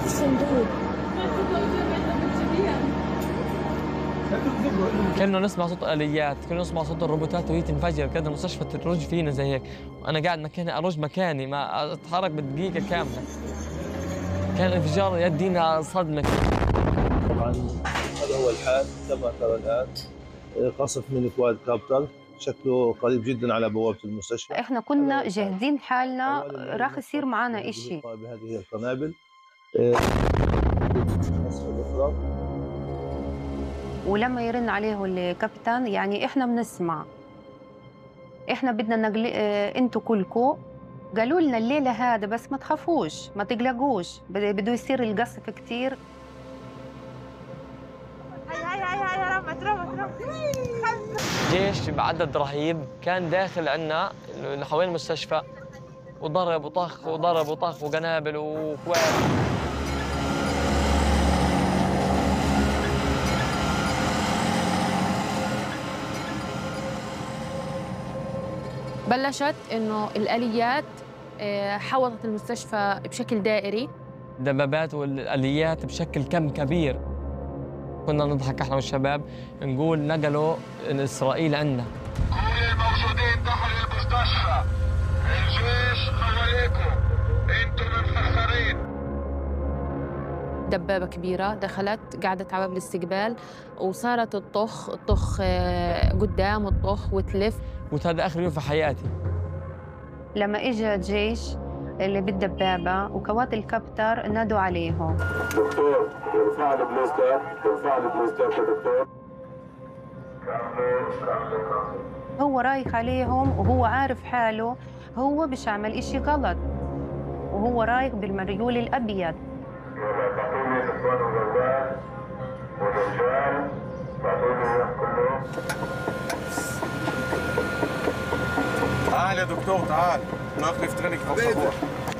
الصندوق. كنا نسمع صوت آليات، كنا نسمع صوت الروبوتات وهي تنفجر، كان المستشفى ترج فينا زي هيك، وأنا قاعد مكاني أرج مكاني ما أتحرك بدقيقة كاملة. كان انفجار يدينا صدمة. طبعا هذا هو الحال كما ترى الآن، قصف من كواد كابتر شكله قريب جدا على بوابة المستشفى. احنا كنا جاهزين حالنا راح يصير معنا إشي بهذه القنابل. ولما يرن عليه الكابتن يعني احنا بنسمع، احنا بدنا نقل انتوا كلكم. قالوا لنا الليله هذا بس ما تخافوش ما تقلقوش، بده يصير القصف كثير. جيش بعدد رهيب كان داخل عنا حوالين المستشفى، وضرب وطخ وضرب وطخ وقنابل وكواب. بلشت إنه الآليات حوطت المستشفى بشكل دائري، دبابات والآليات بشكل كم كبير. كنا نضحك احنا والشباب نقول نقلوا إسرائيل عنا. كل الموجودين دخلوا المستشفى، الجيش حواليكم، انتم مفخرين. دبابة كبيرة دخلت قعدت على باب الاستقبال وصارت تطخ قدام وتطخ وتلف. قلت هذا آخر يوم في حياتي. لما اجى الجيش اللي بالدبابه وكوات الكابتر نادوا عليهم. دكتور ارفع لي بلاستر، ارفع لي بلاستر يا دكتور. هو رايح عليهم وهو عارف حاله هو مش عمل إشي غلط، وهو رايح بالمريول الابيض. بعطوني نسوان وولاد ورجال، بعطوني كلهم. تعال يا دكتور تعال، ناخذ نفترنك فوق الصبور.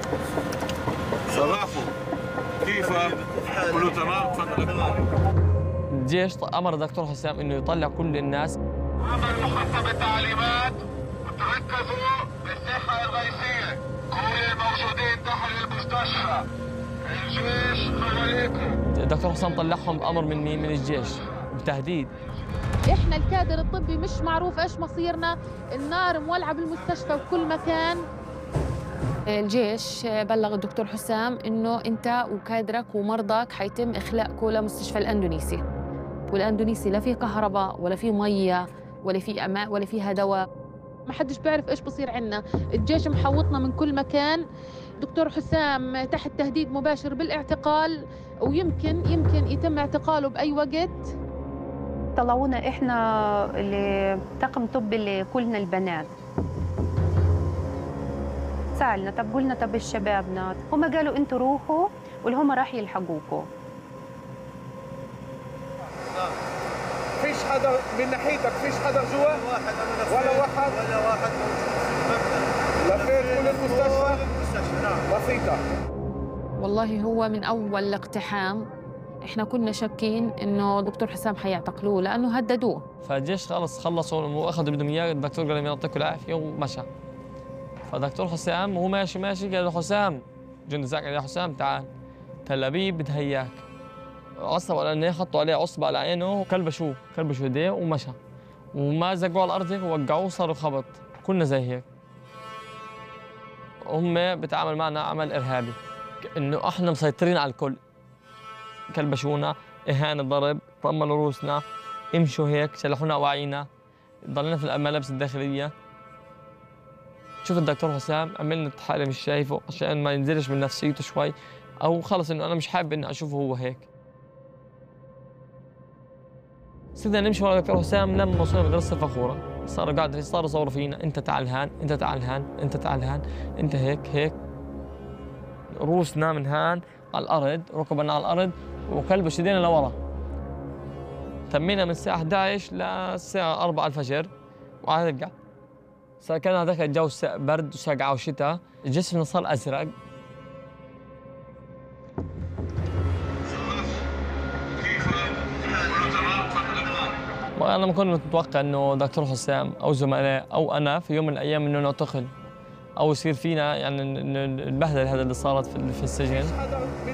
شرفوا كيفك؟ كله تمام؟ تفضل. الجيش أمر الدكتور حسام إنه يطلع كل الناس. عمل محطة بالتعليمات وتركزوا بالصحة الغيثية. كل الموجودين دخلوا المستشفى، الجيش حواليكم. الدكتور حسام طلعهم بأمر من مين؟ من الجيش بتهديد. احنا الكادر الطبي مش معروف ايش مصيرنا، النار مولعه بالمستشفى بكل مكان. الجيش بلغ الدكتور حسام إنه أنت وكادرك ومرضاك حيتم إخلاءكم لمستشفى الأندونيسي، والأندونيسي لا في كهرباء ولا في مية ولا في أماء ولا فيها دواء. ما حدش بيعرف ايش بصير عنا، الجيش محوطنا من كل مكان. دكتور حسام تحت تهديد مباشر بالاعتقال، ويمكن يتم اعتقاله بأي وقت. طلعونا احنا الطاقم طبي اللي كلنا البنات، سألنا طب قلنا طب الشبابنا، هم قالوا انتوا روحوا واللي هم راح يلحقوكم. فيش حدا من ناحيتك، فيش حدا جوا ولا واحد لفيت كل المستشفى بسيطة. والله هو من أول الاقتحام احنا كنا شاكين انه دكتور حسام حيعتقلوه لانه هددوه. فالجيش خلصوا واخذوا بدهم اياه، الدكتور قال لهم يعطيكم العافيه ومشى. فدكتور حسام وهو ماشي قال له حسام، جندي زاك قال يا حسام تعال، تل ابيب بدها اياك. عصبوا على عينيه، حطوا عليه عصبه على عينه وكلبشوه ايديه ومشى، وما زقوه على الارض هيك ووقعوه صاروا خبط. كنا زي هيك. هم بتعامل معنا عمل ارهابي، انه احنا مسيطرين على الكل. كلبشونا، اهانه، ضرب، طملوا رؤوسنا، امشوا هيك، شلحونا اواعينا، ضلينا في الملابس الداخليه. شوف الدكتور حسام عملنا حالي مش شايفه عشان ما ينزلش من نفسيته شوي، او خلص انه انا مش حابب اني اشوفه هو هيك. صرنا نمشي ورا الدكتور حسام لما وصلنا مدرسه الفخوره، صاروا يصوروا فينا، انت تعال هان، انت تعال هان، انت تعال هان، انت هيك. رؤوسنا من هان على الارض، ركبنا على الارض وكلبش ايدينا لورا. تمينا من الساعه 11 للساعه 4 الفجر وعاد نرجع. كان هذاك الجو برد وسقعه وشتاء، جسمنا صار ازرق. انا ما كنت متوقع انه دكتور حسام او زملاء او انا في يوم من الايام انه نعتقل او يصير فينا يعني البهدله هذا اللي صارت في السجن.